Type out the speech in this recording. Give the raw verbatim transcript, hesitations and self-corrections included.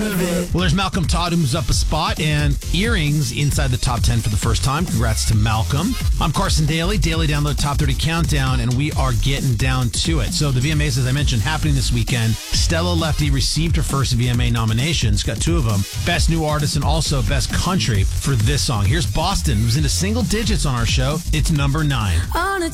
Well, there's Malcolm Todd, who moves up a spot, and Earrings inside the top ten for the first time. Congrats to Malcolm. I'm Carson Daly, Daily Download Top thirty Countdown, and we are getting down to it. So the V M As, as I mentioned, happening this weekend. Stella Lefty received her first V M A nominations, got two of them. Best New Artist and also Best Country for this song. Here's Boston, who's into single digits on our show. It's number nine. On a